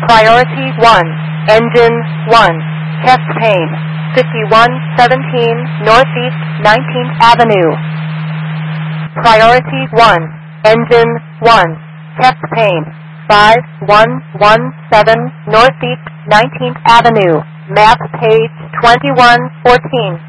Priority 1, Engine 1, chest pain, 5117 Northeast 19th Avenue. Priority 1, Engine 1, chest pain, 5117 Northeast 19th Avenue, map page 2114.